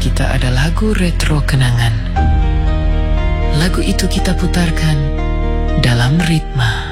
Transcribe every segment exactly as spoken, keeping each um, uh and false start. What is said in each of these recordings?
kita ada lagu retro kenangan. Lagu itu kita putarkan dalam ritma.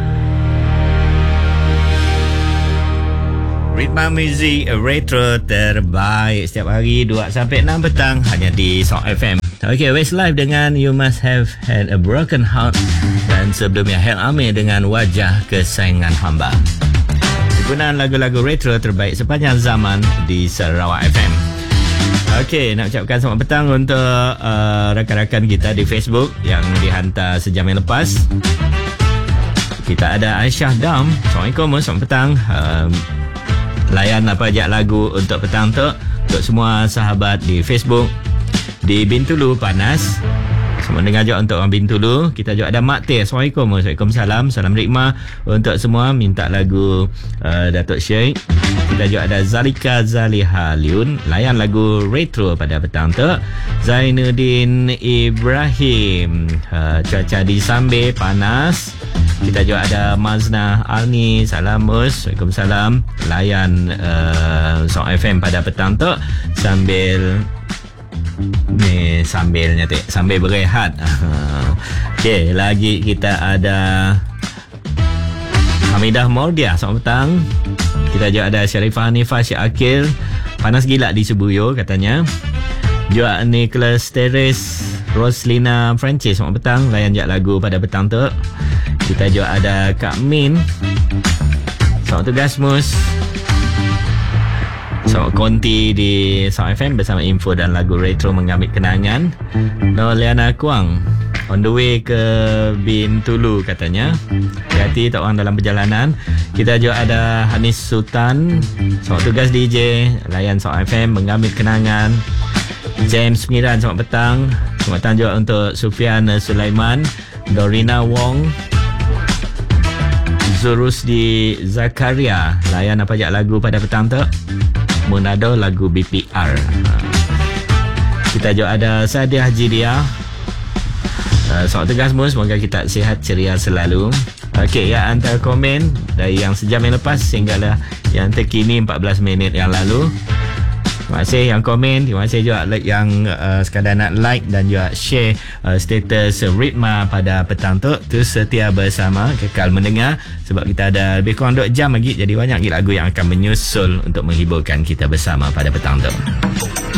Ritma Music Retro terbaik setiap hari dua sampai enam petang hanya di Shock F M. Okay, Westlife dengan You Must Have Had a Broken Heart, dan sebelumnya Hel Amir dengan Wajah Kesayangan Hamba. Penggunaan lagu-lagu retro terbaik sepanjang zaman di Sarawak F M. Okey, nak ucapkan selamat petang untuk uh, rakan-rakan kita di Facebook yang dihantar sejam yang lepas. Kita ada Aisyah Dam. Assalamualaikum, selamat petang. Uh, layan apa ajak lagu untuk petang tu untuk semua sahabat di Facebook. Di Bintulu panas. Semua dengar juga untuk orang Bintulu. Kita juga ada Mak Teh. Assalamualaikum. Waalaikumsalam. Salam rikmah untuk semua. Minta lagu uh, Datuk Syed. Kita juga ada Zalika Zaliha Liun. Layan lagu retro pada petang tu. Zainuddin Ibrahim. Uh, cuaca di Sambil panas. Kita juga ada Mazna Alni. Salam Mus. Waalaikumsalam. Layan uh, Song F M pada petang tu sambil ni sambilnya tu sambil berehat. Okey, lagi kita ada Hamidah Mordia. Selamat petang. Kita juga ada Syarifah Hanifah Syakil. Panas gila di Subuyo katanya. Juga Nicholas Teres, Roslina Francis. Selamat petang. Layan je lagu pada petang tu. Kita juga ada Kak Min. Selamat tugas Mus. Selamat konti di Sound F M bersama info dan lagu retro mengambil kenangan. Noliana Kuang on the way ke Bintulu katanya. Hati-hati tak orang dalam perjalanan. Kita juga ada Hanis Sultan. Selamat tugas D J layan Sound F M mengambil kenangan. James Miran, selamat petang. Selamat petang juga untuk Sufian Sulaiman, Dorina Wong, Zurusdi Zakaria. Layan apa ajak lagu pada petang tu? Munado lagu B P R. Kita juga ada Sadiah Jidia. Uh, selamat tugas semua. Semoga kita sihat ceria selalu. Okey, ya, antara komen dari yang sejam yang lepas sehinggalah yang terkini empat belas minit yang lalu. Terima kasih yang komen. Terima kasih juga yang uh, sekadar nak like dan juga share uh, status Ritma pada petang tu. Terus setia bersama, kekal mendengar sebab kita ada lebih kurang dua jam lagi. Jadi banyak lagi lagu yang akan menyusul untuk menghiburkan kita bersama pada petang tu.